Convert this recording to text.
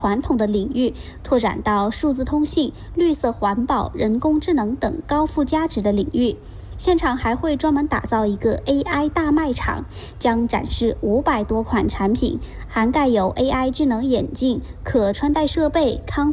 传统的领域，拓展到数字通信、绿色环保、人工智能等高附加值的领域。现场还会专门打造一个 AI 大卖场，将展示500多款产品，涵盖有 AI 智能眼镜、可穿戴设备、康